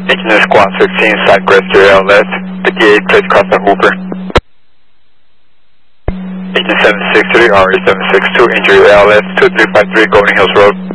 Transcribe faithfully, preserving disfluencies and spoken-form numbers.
Engine Squad sixteen, side crest to L S, fifty-eight, place cross the Hooper. Engine seven six three, R A seven six two, injury L S, two three five three, Golden Hills Road.